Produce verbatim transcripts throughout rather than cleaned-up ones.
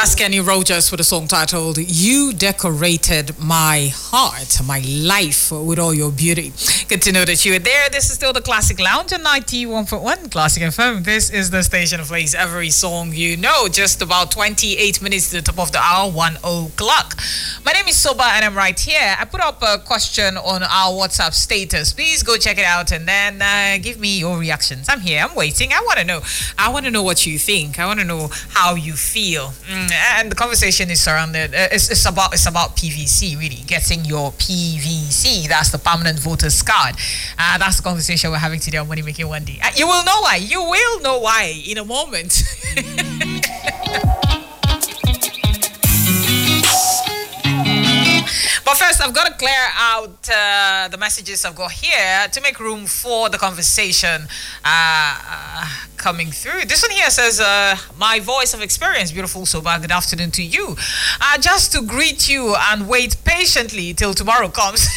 That's Kenny Rogers with a song titled You Decorated My Heart, My Life with All Your Beauty. Good to know that you are there. This is still the Classic Lounge on ninety-one point one Classic F M. This is the station that plays every song you know. Just about twenty-eight minutes to the top of the hour, one o'clock. My name is Soba and I'm right here. I put up a question on our WhatsApp status. Please go check it out and then uh, give me your reactions. I'm here. I'm waiting. I want to know. I want to know what you think. I want to know how you feel. Mm, and the conversation is surrounded. Uh, it's, it's about it's about P V C, really. Getting your P V C. That's the permanent voter's card. Uh, that's the conversation we're having today on Money Making One Day. Uh, you will know why. You will know why in a moment. But first, I've got to clear out uh, the messages I've got here to make room for the conversation uh, uh, coming through. This one here says, uh, my voice of experience, beautiful Soba, good afternoon to you. Uh, just to greet you and wait patiently till tomorrow comes.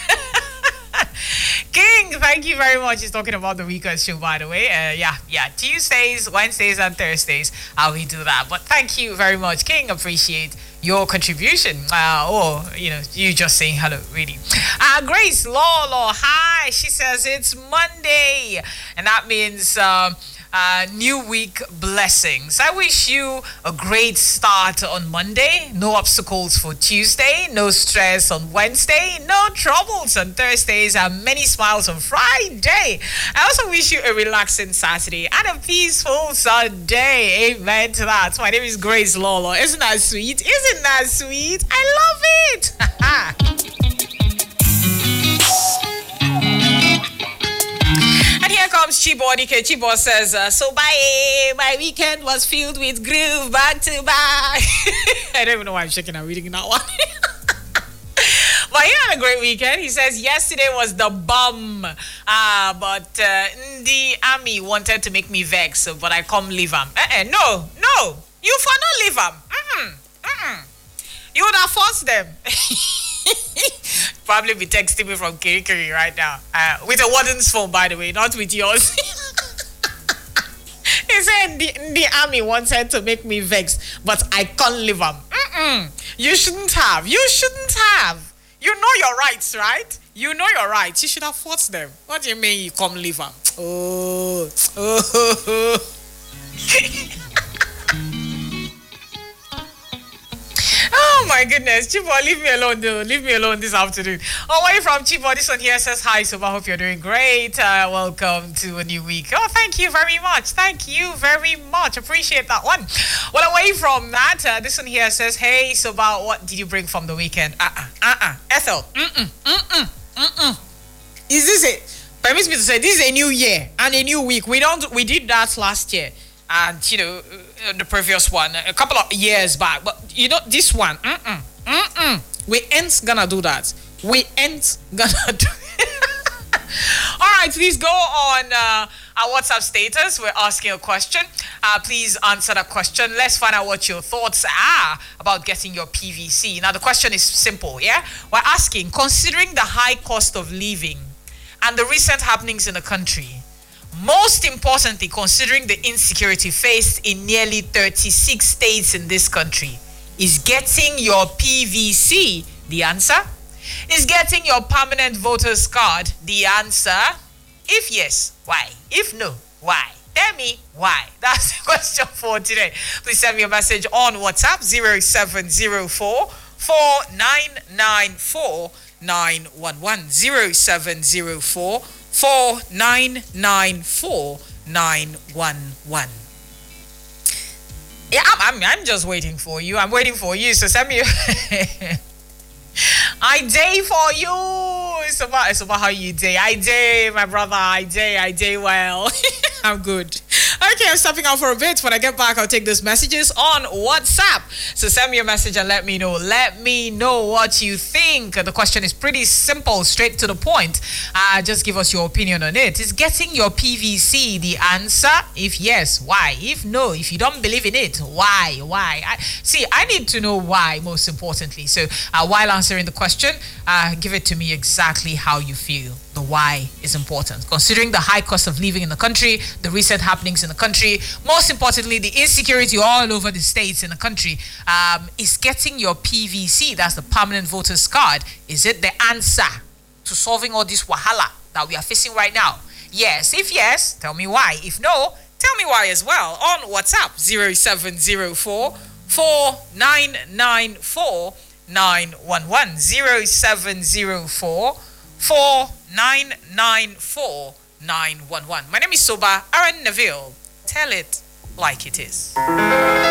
King, thank you very much. He's talking about the weekend show, by the way. Uh, yeah, yeah. Tuesdays, Wednesdays, and Thursdays, uh, we do that. But thank you very much, King. Appreciate your contribution. Uh, or, you know, you just saying hello, really. Uh, Grace Lolo, hi. She says it's Monday. And that means... Um, Uh, new week blessings. I wish you a great start on Monday. No obstacles for Tuesday. No stress on Wednesday. No troubles on Thursdays. And many smiles on Friday. I also wish you a relaxing Saturday and a peaceful Sunday. Amen to that. My name is Grace Lolo. Isn't that sweet? Isn't that sweet? I love it. Here comes Chibo Dike. Chibo says, uh, so bye. My weekend was filled with groove back to back. I don't even know why I'm shaking and reading that one. But he had a great weekend. He says yesterday was the bomb. Uh, but uh, the army wanted to make me vex, but I come leave him. Uh-uh, no, no. You for not leave him. Mm-mm, mm-mm. You would have forced them. Probably be texting me from Kirikiri right now. Uh, with a warden's phone, by the way, not with yours. He said the, the army wanted to make me vex, but I can't leave them. Mm-mm. You shouldn't have. You shouldn't have. You know your rights, right? You know your rights. You should have forced them. What do you mean you come leave them? Oh. Oh. Oh my goodness, Chibo, leave me alone, though. Leave me alone this afternoon. Away from Chibo, this one here says, hi, Soba, hope you're doing great. Uh, welcome to a new week. Oh, thank you very much. Thank you very much. Appreciate that one. Well, away from that, uh, this one here says, hey, Soba, what did you bring from the weekend? Uh-uh, uh-uh. Ethel, mm-mm, mm-mm, mm-mm. Is this it? Permits me to say, this is a new year and a new week. We don't, we did that last year. And, you know, the previous one, a couple of years back. But, you know, this one, mm-mm, mm-mm. We ain't gonna do that. We ain't gonna do it. All right, please go on uh, our WhatsApp status. We're asking a question. Uh, please answer that question. Let's find out what your thoughts are about getting your P V C. Now, the question is simple, yeah? We're asking, considering the high cost of living and the recent happenings in the country, most importantly, considering the insecurity faced in nearly thirty-six states in this country, is getting your P V C the answer? Is getting your permanent voter's card the answer? If yes, why? If no, why? Tell me why. That's the question for today. Please send me a message on WhatsApp zero seven zero four, four nine nine four, nine one one. zero seven zero four, four nine nine four, nine one one. Yeah, I'm, I'm, I'm just waiting for you. I'm waiting for you. So send me. I day for you. It's about, it's about how you day. I day, my brother. I day, I day well. I'm good. Okay, I'm stopping out for a bit. When I get back, I'll take those messages on WhatsApp. So send me a message and let me know. Let me know what you think. The question is pretty simple, straight to the point. Uh, just give us your opinion on it. Is getting your P V C the answer? If yes, why? If no, if you don't believe in it, why? Why? I, see, I need to know why, most importantly. So uh, while answering the question, uh, give it to me exactly how you feel. The the why is important. Considering the high cost of living in the country, the recent happenings in the country, most importantly, the insecurity all over the states in the country, um, is getting your P V C, that's the permanent voters card, is it the answer to solving all this wahala that we are facing right now? Yes. If yes, tell me why. If no, tell me why as well on WhatsApp zero seven zero four, four nine nine four, nine one one zero seven zero four, four nine nine four, nine one one. My name is Soba Aaron Neville. Tell it like it is.